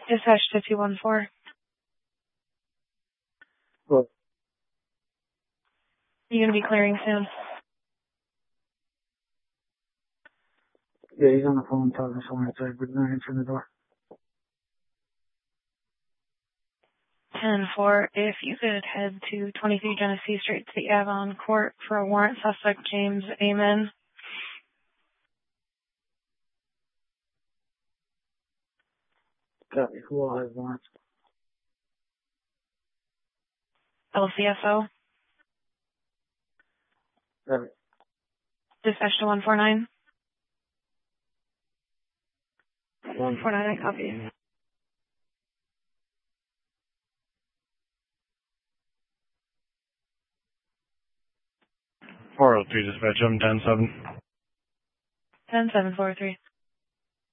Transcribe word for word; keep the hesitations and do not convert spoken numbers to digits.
Dispatch to two one four. What? You gonna be clearing soon? Yeah, he's on the phone talking to someone outside, but not answering the door. ten four, if you could head to twenty-three Genesee Street to the Avon Court for a warrant suspect James Amen. Copy. Who all has warrants? L C S O. Copy. Dispatch to one four nine. one four nine, I copy. four oh three dispatch, I'm ten seven. ten seven four three.